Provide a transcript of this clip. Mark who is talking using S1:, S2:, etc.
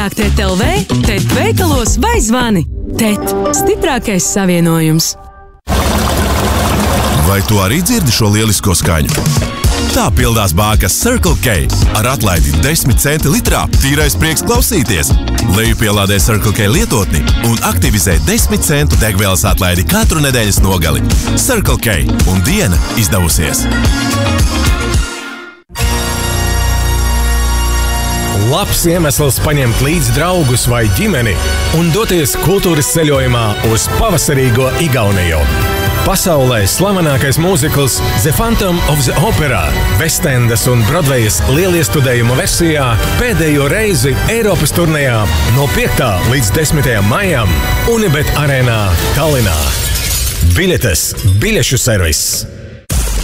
S1: TET LV, TET veikalos vai zvani. TET – stiprākais savienojums.
S2: Vai tu arī dzirdi šo lielisko skaņu? Tā pildās bākas Circle K. Ar atlaidi 10 centi litrā tīrais prieks klausīties. Lejupielādē Circle K lietotni un aktivizē 10 centu degvielas atlaidi katru nedēļas nogali. Circle K un diena izdevusies.
S3: Labs iemesls paņemt līdz draugus vai ģimeni un doties kultūras ceļojumā uz pavasarīgo Igauniju. Pasaulē slavenākais mūzikls The Phantom of the Opera, Vestendas un Brodvejas lieliestudējuma versijā pēdējo reizi Eiropas turnejā no 5. līdz 10. maijam Unibet arēnā Tallinā. Biļetes, biļešu servis.